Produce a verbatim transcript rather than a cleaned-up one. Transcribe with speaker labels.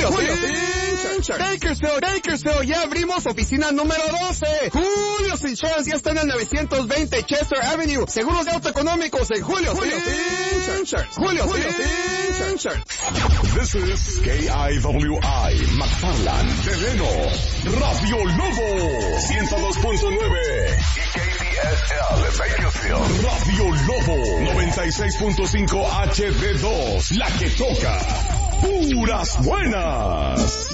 Speaker 1: Julio, Julio Insurance. Bakersfield, Bakersfield, ya abrimos oficina número doce. Julio Insurance ya está en el novecientos veinte Chester Avenue. Seguros de auto económicos en Julio Insurance. Julio Insurance.
Speaker 2: This is K I W I, McFarland, Terreno, Radio Lobo, ciento dos punto nueve. Y K D S L, Bakersfield, Radio Lobo, noventa y seis punto cinco H D dos, la que toca puras buenas.